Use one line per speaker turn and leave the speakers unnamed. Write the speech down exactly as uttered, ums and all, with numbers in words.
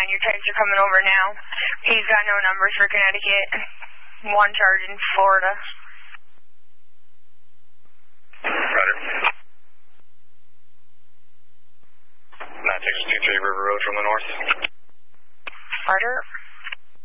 nine, your types are coming over now. He's got no numbers for Connecticut. One charge in Florida.
Roger. nine six two three River Road from the north.
Roger.